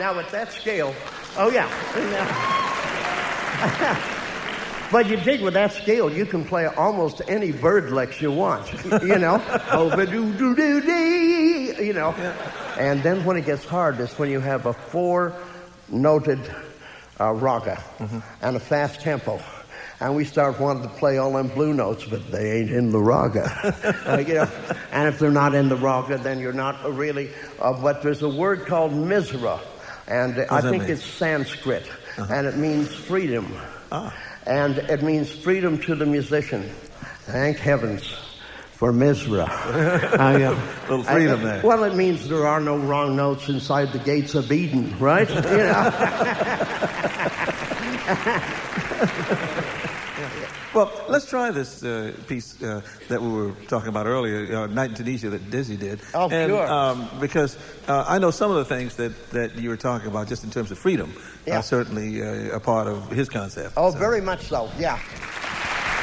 now at that scale, oh yeah. But you dig with that scale, you can play almost any bird licks you want, you know. Oh-ba-doo-doo-doo-dee, you know. Yeah. And then when it gets hard is when you have a 4-noted raga and a fast tempo. And we start wanting to play all them blue notes, but they ain't in the raga. You know. And if they're not in the raga, then you're not really... but there's a word called misra, and I think it's Sanskrit, and it means freedom. Ah. And it means freedom to the musician. Thank heavens for Misra. Little freedom there. Well, it means there are no wrong notes inside the gates of Eden, right? You know. Well, let's try this piece that we were talking about earlier, Night in Tunisia, that Dizzy did. Oh, sure. Because I know some of the things that you were talking about just in terms of freedom are certainly a part of his concept. Oh, so. Very much so, yeah.